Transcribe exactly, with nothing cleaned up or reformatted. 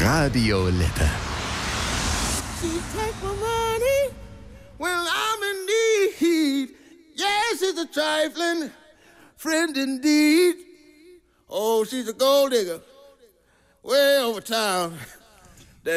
Radio Lippe. She take my money when I'm in need. Yes, it's a trifling friend indeed. Oh, she's a gold digger way over town.